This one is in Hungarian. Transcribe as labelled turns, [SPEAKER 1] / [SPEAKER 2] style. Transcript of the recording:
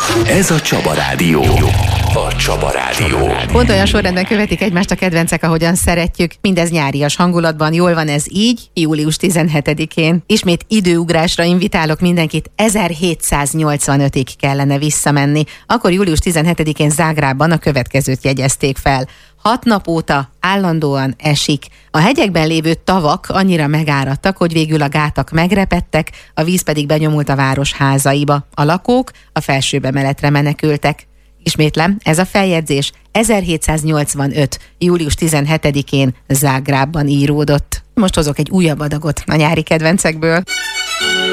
[SPEAKER 1] Ez a Csaba Rádió. A Csaba Rádió.
[SPEAKER 2] Pont olyan sorrendben követik egymást a kedvencek, ahogyan szeretjük. Mindez nyárias hangulatban. Jól van ez így, július 17-én. Ismét időugrásra invitálok mindenkit. 1785-ig kellene visszamenni. Akkor július 17-én Zágrábban a következőt jegyezték fel. 6 nap óta állandóan esik. A hegyekben lévő tavak annyira megáradtak, hogy végül a gátak megrepedtek, a víz pedig benyomult a város házaiba. A lakók a felsőbemeletre menekültek. Ismétlem, ez a feljegyzés 1785. július 17-én Zágrábban íródott. Most hozok egy újabb adagot a nyári kedvencekből.